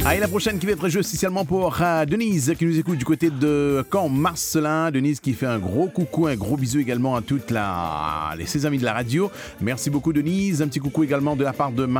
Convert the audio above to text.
Allez, la prochaine qui va être jouée spécialement pour Denise qui nous écoute du côté de Caen-Marcelin. Denise qui fait un gros coucou, un gros bisou également à toutes ses amis de la radio. Merci beaucoup Denise. Un petit coucou également de la part de